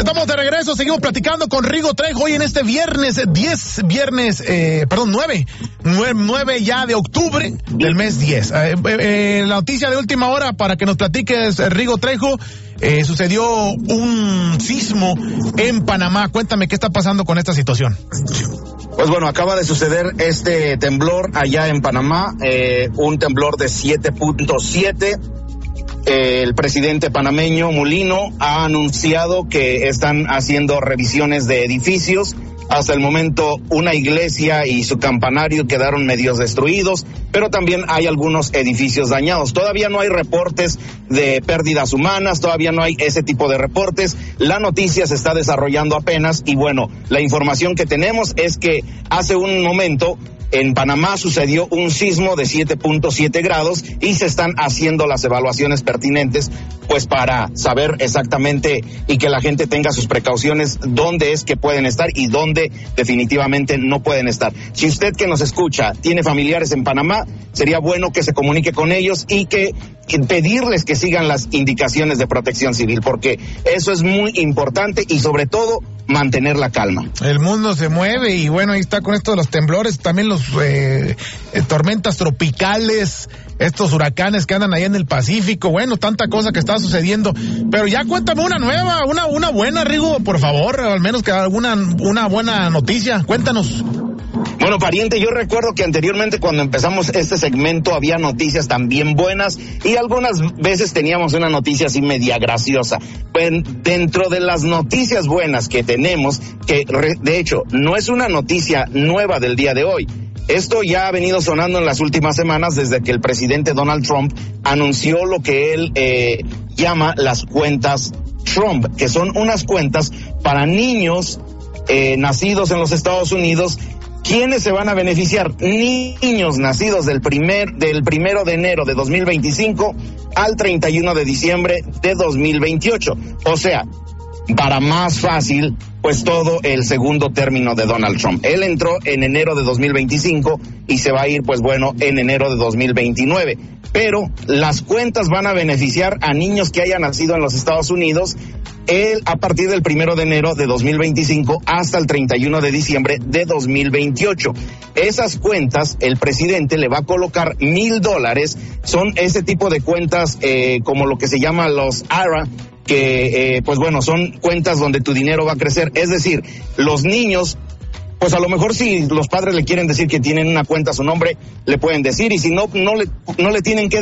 Estamos de regreso, seguimos platicando con Rigo Trejo hoy en este viernes 9 ya de octubre del mes 10. La noticia de última hora para que nos platiques, Rigo Trejo, sucedió un sismo en Panamá. Cuéntame qué está pasando con esta situación. Pues bueno, acaba de suceder este temblor allá en Panamá, un temblor de 7.7. El presidente panameño Mulino ha anunciado que están haciendo revisiones de edificios. Hasta el momento una iglesia y su campanario quedaron medios destruidos, pero también hay algunos edificios dañados. Todavía no hay reportes de pérdidas humanas, todavía no hay ese tipo de reportes. La noticia se está desarrollando apenas y bueno, la información que tenemos es que hace un momento en Panamá sucedió un sismo de 7.7 grados y se están haciendo las evaluaciones pertinentes pues para saber exactamente y que la gente tenga sus precauciones dónde es que pueden estar y dónde definitivamente no pueden estar. Si usted que nos escucha tiene familiares en Panamá, sería bueno que se comunique con ellos y que pedirles que sigan las indicaciones de Protección Civil, porque eso es muy importante y sobre todo mantener la calma. El mundo se mueve y bueno, ahí está con esto de los temblores, también los tormentas tropicales, estos huracanes que andan allá en el Pacífico, bueno, tanta cosa que está sucediendo, pero ya cuéntame una nueva, una buena, Rigo, por favor, al menos que una buena noticia, cuéntanos. Bueno, pariente, yo recuerdo que anteriormente cuando empezamos este segmento había noticias también buenas y algunas veces teníamos una noticia así media graciosa. Pues dentro de las noticias buenas que tenemos, que de hecho no es una noticia nueva del día de hoy, esto ya ha venido sonando en las últimas semanas desde que el presidente Donald Trump anunció lo que él llama las cuentas Trump, que son unas cuentas para niños nacidos en los Estados Unidos. ¿Quiénes se van a beneficiar? Niños nacidos del primero de enero de 2025 al 31 de diciembre de 2028. O sea, para más fácil, pues todo el segundo término de Donald Trump. Él entró en enero de 2025 y se va a ir, pues bueno, en enero de 2029. Pero las cuentas van a beneficiar a niños que hayan nacido en los Estados Unidos a partir del 1 de enero de 2025 hasta el 31 de diciembre de 2028. Esas cuentas, el presidente le va a colocar $1,000. Son ese tipo de cuentas como lo que se llama los IRA, que pues bueno, son cuentas donde tu dinero va a crecer. Es decir, los niños, pues a lo mejor si los padres le quieren decir que tienen una cuenta a su nombre, le pueden decir, y si no le tienen que